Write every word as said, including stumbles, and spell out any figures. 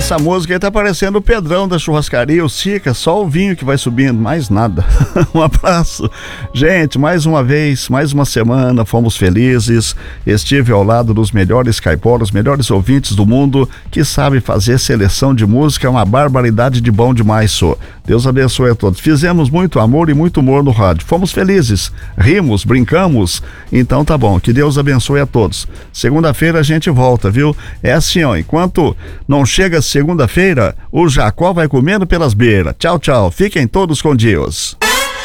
Essa música aí tá parecendo o Pedrão da churrascaria, o Sica, só o vinho que vai subindo, mais nada. Um abraço. Gente, mais uma vez, mais uma semana, fomos felizes. Estive ao lado dos melhores caiporas, melhores ouvintes do mundo, que sabem fazer seleção de música, é uma barbaridade de bom demais, só. Deus abençoe a todos. Fizemos muito amor e muito humor no rádio. Fomos felizes, rimos, brincamos. Então tá bom, que Deus abençoe a todos. Segunda-feira a gente volta, viu? É assim, ó, enquanto não chega segunda-feira, o Jacó vai comendo pelas beiras. Tchau, tchau. Fiquem todos com Deus.